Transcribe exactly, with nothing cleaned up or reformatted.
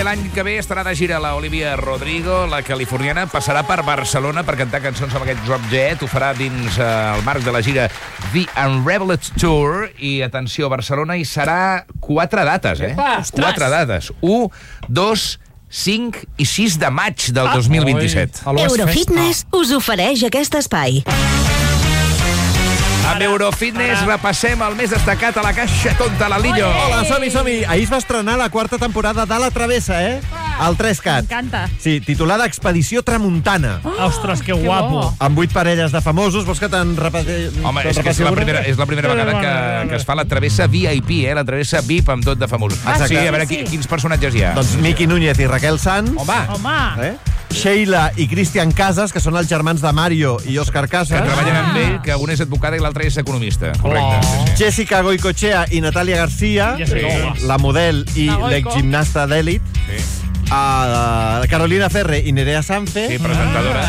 l'any que ve estarà de gira la Olivia Rodrigo, la californiana, passarà per Barcelona per cantar cançons amb aquest Drop Jet, ho farà dins eh, el marc de la gira The Unraveled Tour, i atenció, Barcelona hi serà quatre dates, eh? Epa, quatre dates. u, dos, cinc i sis de maig del dos mil vint-i-set. Eurofitness us ofereix aquest espai. Amb Eurofitness repassem el més destacat a la caixa tonta, la Lillo. Hola, som-hi, som-hi. Ahir es va estrenar la quarta temporada de La Travessa, eh? El tres cat. M'encanta. Sí, titulada Expedició Tramuntana. Ostres, que guapo. Amb vuit parelles de famosos. Vols que te'n repeti... Home, és, que és, la primera, és la primera vegada que, que es fa la travessa V I P, eh? La travessa V I P amb tot de famosos. Ah, sí, sí, a veure sí. qui, quins personatges hi ha. Doncs Miqui Núñez i Raquel Sanz. Home, Home, Eh? Sheila i Cristian Casas, que són els germans de Mario i Òscar que Casas. treballen amb ell, que un és advocada i l'altre és economista. Correcte. Sí, sí. Jessica Goicoechea i Natàlia García, Jessica. la model i La Goico. l'exgimnasta d'èlit. Sí. Uh, Carolina Ferre i Nerea Sanfe. Sí, presentadora.